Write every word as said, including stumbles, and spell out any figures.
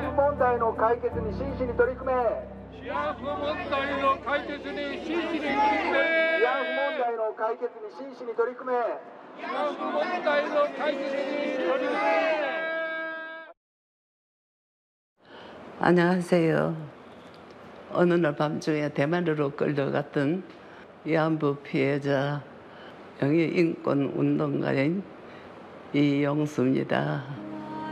慰問題の解決に真摯に取り組め。 慰安婦問題の解決に真摯に取り組め。 慰安婦問題の解決に真摯に取り組め。 慰安婦問題の解決に取り組め。 안녕하세요. 어느 날 밤중에 대만으로 끌려갔던 위안부 피해자 영예인권 운동가인 이영수입니다.